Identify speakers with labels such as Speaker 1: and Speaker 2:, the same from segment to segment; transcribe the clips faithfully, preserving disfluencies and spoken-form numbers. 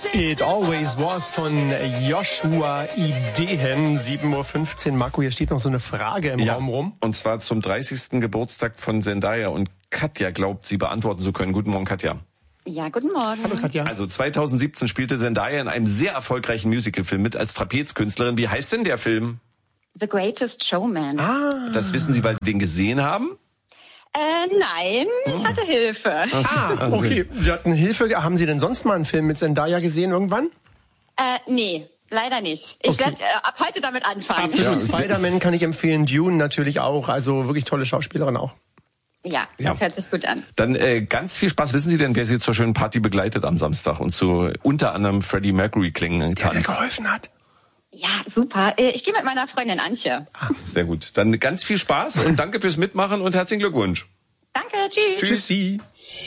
Speaker 1: It Always Was von Joshua Idehen. sieben Uhr fünfzehn. Marco, hier steht noch so eine Frage im
Speaker 2: ja,
Speaker 1: Raum rum.
Speaker 2: Und zwar zum dreißigsten Geburtstag von Zendaya. Und Katja glaubt, sie beantworten zu können. Guten Morgen, Katja.
Speaker 3: Ja, guten Morgen.
Speaker 1: Hallo, Katja.
Speaker 2: Also zweitausendsiebzehn spielte Zendaya in einem sehr erfolgreichen Musicalfilm mit als Trapezkünstlerin. Wie heißt denn der Film?
Speaker 3: The Greatest Showman.
Speaker 1: Ah.
Speaker 2: Das wissen Sie, weil Sie den gesehen haben?
Speaker 3: Äh, nein, ich hatte Hilfe.
Speaker 1: Ah, okay. Sie hatten Hilfe. Haben Sie denn sonst mal einen Film mit Zendaya gesehen irgendwann?
Speaker 3: Äh, nee, leider nicht. Ich
Speaker 1: Okay.
Speaker 3: werde äh, ab heute damit anfangen.
Speaker 1: Absolut.
Speaker 2: Ja,
Speaker 1: Spider-Man kann ich empfehlen. Dune natürlich auch. Also wirklich tolle Schauspielerin auch.
Speaker 3: Ja,
Speaker 2: Ja.
Speaker 3: das hört sich gut an.
Speaker 2: Dann äh, ganz viel Spaß. Wissen Sie denn, wer Sie zur schönen Party begleitet am Samstag und zu unter anderem Freddie Mercury klingen
Speaker 1: Der mir
Speaker 2: tanzt?
Speaker 1: geholfen hat.
Speaker 3: Ja, super. Äh, Ich gehe mit meiner Freundin Antje.
Speaker 2: Sehr gut. Dann ganz viel Spaß und danke fürs Mitmachen und herzlichen Glückwunsch.
Speaker 3: Danke, tschüss.
Speaker 1: Tschüssi.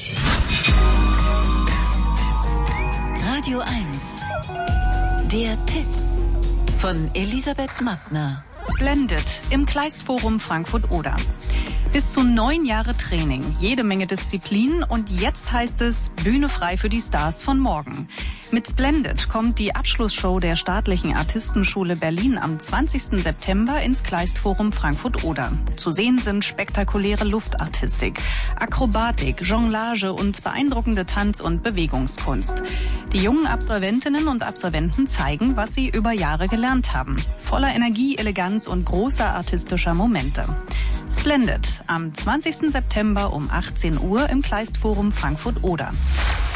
Speaker 4: Radio eins. Der Tipp von Elisabeth Mattner.
Speaker 5: Splendid im Kleistforum Frankfurt-Oder. Bis zu neun Jahre Training, jede Menge Disziplin und jetzt heißt es Bühne frei für die Stars von morgen. Mit Splendid kommt die Abschlussshow der Staatlichen Artistenschule Berlin am zwanzigsten September ins Kleistforum Frankfurt-Oder. Zu sehen sind spektakuläre Luftartistik, Akrobatik, Jonglage und beeindruckende Tanz- und Bewegungskunst. Die jungen Absolventinnen und Absolventen zeigen, was sie über Jahre gelernt haben. Voller Energie, Eleganz und großer artistischer Momente. Splendid am zwanzigsten September um achtzehn Uhr im Kleistforum Frankfurt-Oder.